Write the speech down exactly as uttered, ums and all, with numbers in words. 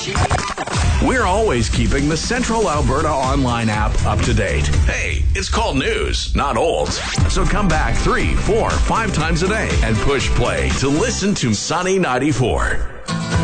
We're always keeping the Central Alberta Online app up to date. Hey, it's called news, not old. So come back three, four, five times a day and push play to listen to Sunny ninety-four.